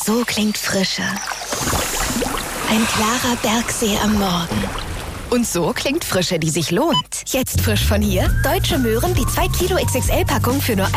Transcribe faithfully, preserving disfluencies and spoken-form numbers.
So klingt Frische. Ein klarer Bergsee am Morgen. Und so klingt Frische, die sich lohnt. Jetzt frisch von hier. Deutsche Möhren, die zwei Kilo X X L-Packung für nur